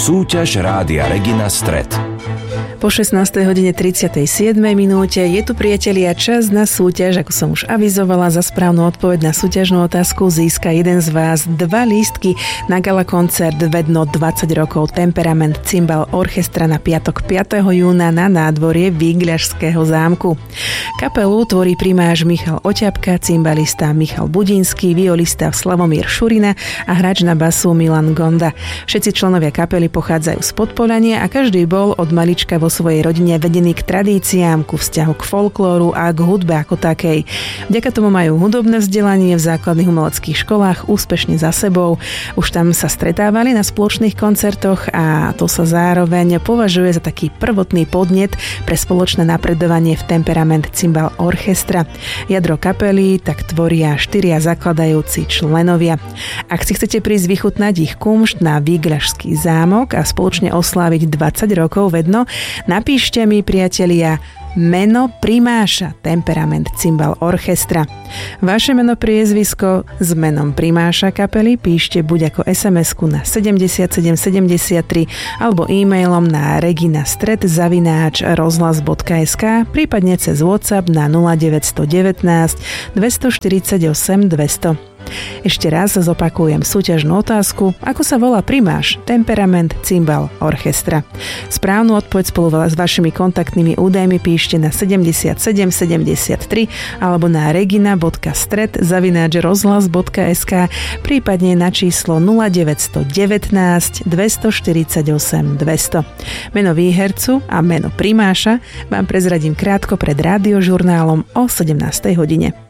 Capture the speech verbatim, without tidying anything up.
Súťaž Rádia Regina Stret. Po šestnástej hodine tridsiatej siedmej minúte je tu, priatelia, čas na súťaž. Ako som už avizovala, za správnu odpoveď na súťažnú otázku získa jeden z vás dva lístky na gala koncert Vedno dvadsať rokov Temperament Cimbal Orchestra na piatok piateho júna na nádvorie Vígľašského zámku. Kapelu tvorí primáš Michal Oťapka, cimbalista Michal Budinský, violista Slavomír Šurina a hráč na basu Milan Gonda. Všetci členovia kapely pochádzajú z Podpolania a každý bol od malička vo svojej rodine vedený k tradíciám, ku vzťahu k folklóru a k hudbe ako takej. Vďaka tomu majú hudobné vzdelanie v základných umeleckých školách úspešne za sebou. Už tam sa stretávali na spoločných koncertoch a to sa zároveň považuje za taký prvotný podnet pre spoločné napredovanie v Temperament Cimbal Orchestra. Jadro kapely tak tvoria štyria zakladajúci členovia. Ak si chcete prísť vychutnať ich kumšt na Vígľašský zámok a spoločne osláviť dvadsať rokov Vedno, napíšte mi, priatelia, meno primáša Temperament Cimbal Orchestra. Vaše meno, priezvisko s menom primáša kapely píšte buď ako es em esku na sedemdesiatsedem sedemdesiattri alebo e-mailom na reginastret zavináč rozhlas bodka es ká, prípadne cez WhatsApp na nula deväť jedna deväť dvestoštyridsaťosem dvesto. Ešte raz zopakujem súťažnú otázku, ako sa volá primáš Temperament Cimbal Orchestra. Správnu odpoveď spolu s vašimi kontaktnými údajmi píšte na sedemdesiatsedem sedemdesiattri alebo na regina.stret zavináč rozhlas bodka es ká, prípadne na číslo nula deväť jedna deväť dvestoštyridsaťosem dvesto. Meno výhercu a meno primáša vám prezradím krátko pred rádiožurnálom o sedemnástej hodine.